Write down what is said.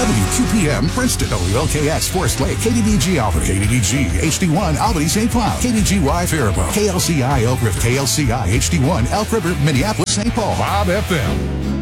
WQPM Princeton, WLKX Forest Lake, KDDG Albany, KDDG HD1 Albany St. Cloud, KDGY Faribault, KLCI Oak River, KLCI HD1 Elk River, Minneapolis St. Paul, Bob FM.